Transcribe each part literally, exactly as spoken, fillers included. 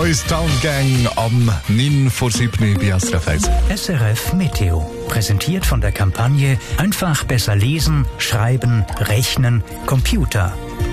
Boys Town Gang am neun vor sieben bei S R F eins. S R F Meteo. Präsentiert von der Kampagne Einfach besser lesen, schreiben, rechnen, Computer.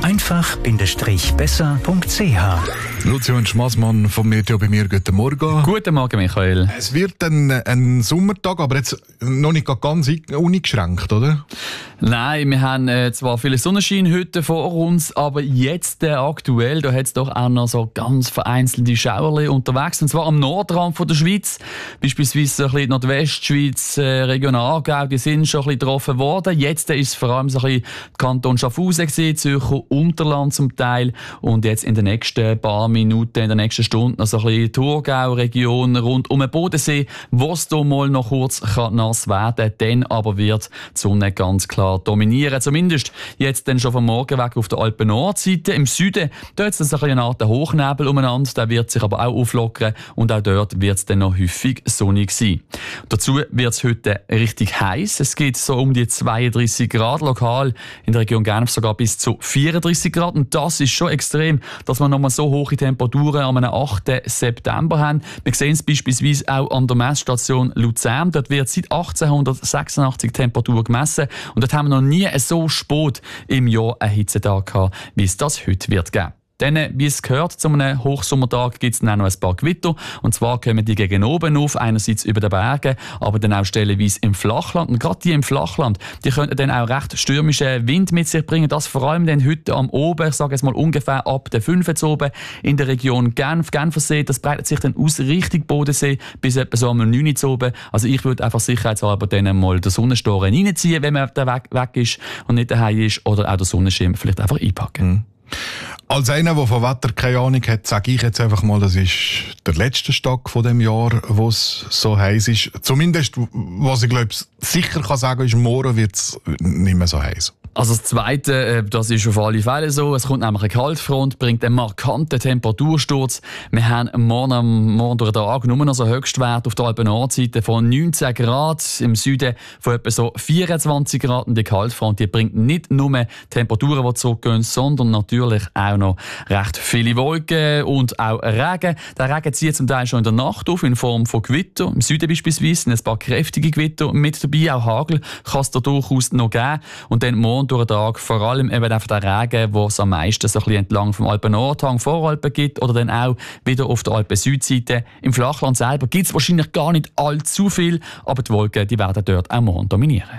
einfach-besser punkt c h. Lucian Schmaßmann vom Meteo bei mir. Guten Morgen. Guten Morgen, Michael. Es wird ein, ein Sommertag, aber jetzt noch nicht ganz uneingeschränkt, oder? Nein, wir haben äh, zwar viele Sonnenschein heute vor uns, aber jetzt äh, aktuell, da hat es doch auch noch so ganz vereinzelte Schauerli unterwegs. Und zwar am Nordrand von der Schweiz, beispielsweise so ein bisschen Nordwestschweiz, äh, Region Aargau, die sind schon ein bisschen getroffen worden. Jetzt äh, ist es vor allem so ein bisschen Kanton Schaffhausen gewesen, Zürcher Unterland zum Teil. Und jetzt in den nächsten paar Minuten, in den nächsten Stunden noch so ein bisschen Thurgau-Region rund um den Bodensee, wo es da mal noch kurz kann nass werden kann. Dann aber wird die Sonne ganz klar dominieren. Zumindest jetzt dann schon vom Morgen weg auf der Alpen-Nordseite. Im Süden, da ist es ein bisschen eine Art Hochnebel umeinander, der wird sich aber auch auflockern und auch dort wird es dann noch häufig sonnig sein. Dazu wird es heute richtig heiß. Es geht so um die zweiunddreissig Grad, lokal in der Region Genf sogar bis zu vierunddreissig Grad. Und das ist schon extrem, dass wir nochmal so hohe Temperaturen am achten September haben. Wir sehen es beispielsweise auch an der Messstation Luzern. Dort wird seit achtzehnhundertsechsundachtzig Temperatur gemessen. Und dort haben wir noch nie so spät im Jahr einen Hitzetag gehabt, wie es das heute wird geben. Dann, wie es gehört, zu einem Hochsommertag gibt es dann auch noch ein paar Gewitter. Und zwar kommen die gegen oben auf, einerseits über den Bergen, aber dann auch stellenweise im Flachland. Und gerade die im Flachland, die könnten dann auch recht stürmischen Wind mit sich bringen. Das vor allem dann heute am Oben, ich sage jetzt mal ungefähr ab der fünf oben in der Region Genf, Genfersee. Das breitet sich dann aus Richtung Bodensee bis etwa so am neun oben. Also ich würde einfach sicherheitshalber dann mal den Sonnenstoren reinziehen, wenn man da weg, weg ist und nicht daheim ist, oder auch den Sonnenschirm vielleicht einfach einpacken. Mhm. Als einer, der von Wetter keine Ahnung hat, sage ich jetzt einfach mal, das ist der letzte Tag von dem Jahr, wo es so heiß ist. Zumindest, was ich glaube, sicher kann sagen, ist, morgen wird es nicht mehr so heiß. Also das Zweite, das ist auf alle Fälle so. Es kommt nämlich eine Kaltfront, bringt einen markanten Temperatursturz. Wir haben morgen, am morgen durch den Tag nur noch so Höchstwert auf der Alpen-Nordseite von neunzehn Grad, im Süden von etwa so vierundzwanzig Grad. Und die Kaltfront, die bringt nicht nur Temperaturen, die zurückgehen, sondern natürlich auch noch recht viele Wolken und auch Regen. Der Regen zieht zum Teil schon in der Nacht auf in Form von Gewitter. Im Süden beispielsweise sind ein paar kräftige Gewitter mit dabei, auch Hagel kann es da durchaus noch geben. Und dann morgen durch den Tag vor allem eben einfach der Regen, der es am meisten so ein bisschen entlang vom Alpen-Nordhang, Voralpen gibt, oder dann auch wieder auf der Alpen-Südseite. Im Flachland selber gibt es wahrscheinlich gar nicht allzu viel, aber die Wolken, die werden dort auch morgen dominieren.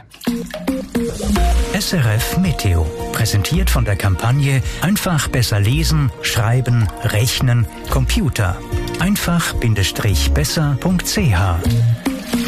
S R F Meteo. Präsentiert von der Kampagne Einfach besser lesen, schreiben, rechnen, Computer. einfach-besser punkt c h.